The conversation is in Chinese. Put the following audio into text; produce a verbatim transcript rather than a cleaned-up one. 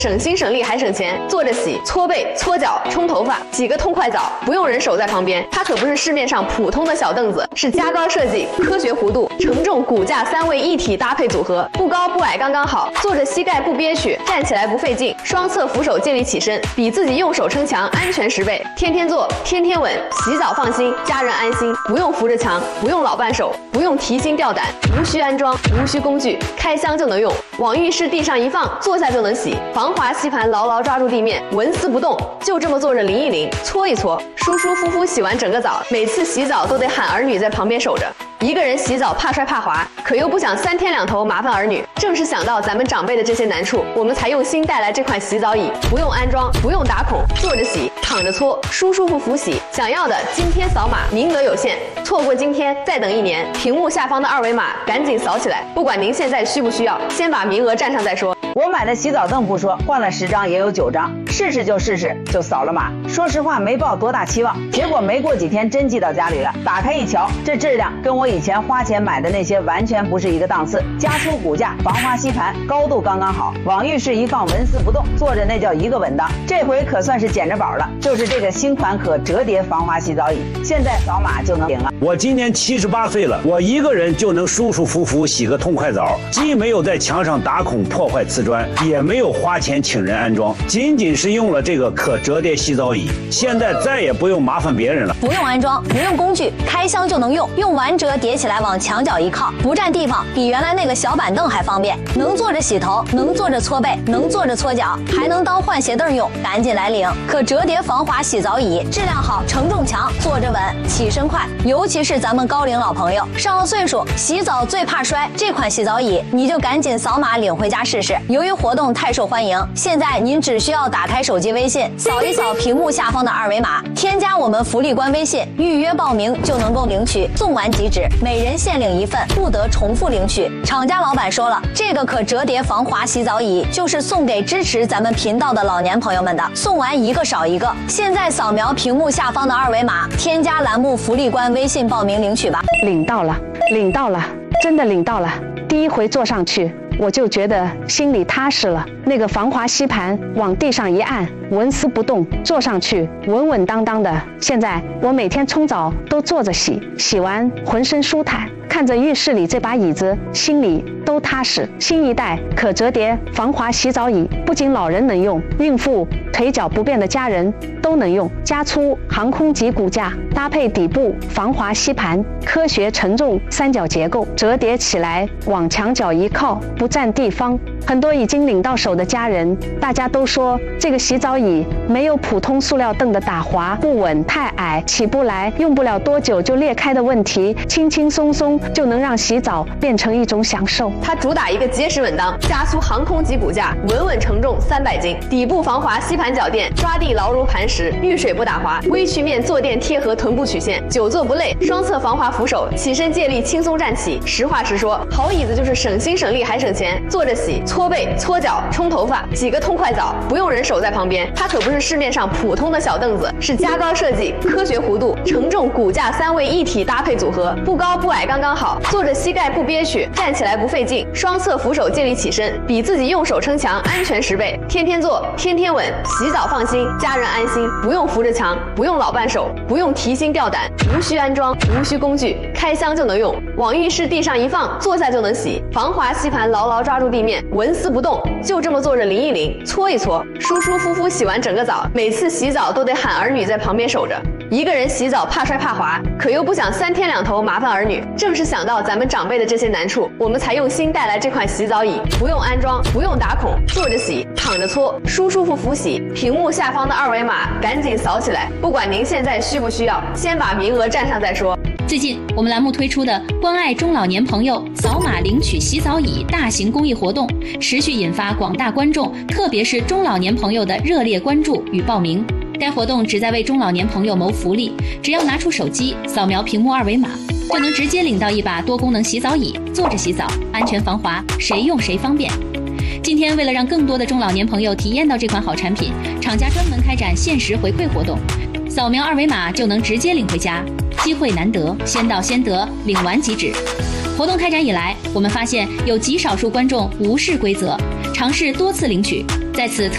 省心省力还省钱，坐着洗、搓背、搓脚、冲头发，洗个痛快澡，不用人手在旁边。它可不是市面上普通的小凳子，是加高设计、科学弧度、承重、骨架三位一体搭配组合，不高不矮刚刚好，坐着膝盖不憋屈，站起来不费劲，双侧扶手借力起身，比自己用手撑墙安全十倍。天天坐，天天稳，洗澡放心，家人安心，不用扶着墙，不用老伴手，不用提心吊胆，无需安装，无需工具，开箱就能用，往浴室地上一放，坐下就能洗，防滑吸盘牢牢抓住地面，纹丝不动，就这么坐着淋一淋，搓一搓，舒舒服服洗完整个澡。每次洗澡都得喊儿女在旁边守着。一个人洗澡怕摔怕滑，可又不想三天两头麻烦儿女。正是想到咱们长辈的这些难处，我们才用心带来这款洗澡椅，不用安装，不用打孔，坐着洗，躺着搓，舒舒服服洗。想要的今天扫码，名额有限，错过今天再等一年。屏幕下方的二维码赶紧扫起来，不管您现在需不需要，先把名额占上再说。 我买的洗澡凳不说，换了十张也有九张，试试就试试，就扫了码。说实话没抱多大期望，结果没过几天真寄到家里了。打开一瞧，这质量跟我以前花钱买的那些完全不是一个档次。加粗骨架，防滑吸盘，高度刚刚好，往浴室一放纹丝不动，坐着那叫一个稳当。这回可算是捡着宝了，就是这个新款可折叠防滑洗澡椅，现在扫码就能领了。 我今年七十八岁了，我一个人就能舒舒服服洗个痛快澡，既没有在墙上打孔破坏瓷砖，也没有花钱请人安装，仅仅是用了这个可折叠洗澡椅，现在再也不用麻烦别人了。 不用安装，不用工具，开箱就能用，用完折叠起来往墙角一靠，不占地方，比原来那个小板凳还方便。能坐着洗头，能坐着搓背，能坐着搓脚，还能当换鞋凳用，赶紧来领！可折叠防滑洗澡椅，质量好，承重强，坐着稳，起身快。尤其是咱们高龄老朋友，上了岁数，洗澡最怕摔，这款洗澡椅你就赶紧扫码领回家试试。由于活动太受欢迎，现在您只需要打开手机微信，扫一扫屏幕下方的二维码，添加我们福利官微信，预约报名就能够领取，送完即止，每人限领一份，不得重复领取。厂家老板说了，这个可折叠防滑洗澡椅就是送给支持咱们频道的老年朋友们的，送完一个少一个。现在扫描屏幕下方的二维码，添加栏目福利官微信报名领取吧。 领到了，领到了，真的领到了。第一回坐上去，我就觉得心里踏实了。那个防滑吸盘往地上一按，纹丝不动，坐上去稳稳当当的。现在我每天冲澡都坐着洗，洗完浑身舒坦，看着浴室里这把椅子，心里都踏实。新一代可折叠防滑洗澡椅，不仅老人能用，孕妇、腿脚不便的家人都能用。加粗航空级骨架，搭配底部防滑吸盘，科学承重三角结构，折叠起来往墙角一靠，不占地方。很多已经领到手的家人，大家都说这个洗澡椅没有普通塑料凳的打滑不稳、太矮起不来、用不了多久就裂开的问题，轻轻松松就能让洗澡变成一种享受。 它主打一个结实稳当，加粗航空级骨架，稳稳承重三百斤，底部防滑吸盘脚垫，抓地牢如磐石，遇水不打滑，微曲面坐垫贴合臀部曲线，久坐不累，双侧防滑扶手，起身借力轻松站起。实话实说，好椅子就是省心省力还省钱，坐着洗、搓背、搓脚、冲头发，洗个痛快澡，不用人手在旁边。它可不是市面上普通的小凳子，是加高设计、科学弧度、承重骨架三位一体搭配组合，不高不矮刚刚好，坐着膝盖不憋屈，站起来不费劲，双侧扶手借力起身，比自己用手撑墙安全十倍。天天坐，天天稳，洗澡放心，家人安心，不用扶着墙，不用老伴手，不用提心吊胆，无需安装，无需工具，开箱就能用，往浴室地上一放，坐下就能洗，防滑吸盘牢牢抓住地面，纹丝不动，就这么坐着淋一淋，搓一搓，舒舒服服洗完整个澡。每次洗澡都得喊儿女在旁边守着。一个人洗澡怕摔怕滑，可又不想三天两头麻烦儿女。正是想到咱们长辈的这些难处，我们才用心带来这款洗澡椅，不用安装，不用打孔，坐着洗，躺着搓，舒舒服服洗。屏幕下方的二维码赶紧扫起来，不管您现在需不需要，先把名额占上再说。 最近我们栏目推出的关爱中老年朋友扫码领取洗澡椅大型公益活动，持续引发广大观众，特别是中老年朋友的热烈关注与报名。该活动旨在为中老年朋友谋福利，只要拿出手机扫描屏幕二维码，就能直接领到一把多功能洗澡椅，坐着洗澡，安全防滑，谁用谁方便。今天为了让更多的中老年朋友体验到这款好产品，厂家专门开展限时回馈活动，扫描二维码就能直接领回家，机会难得，先到先得，领完即止。活动开展以来，我们发现有极少数观众无视规则，尝试多次领取，在此特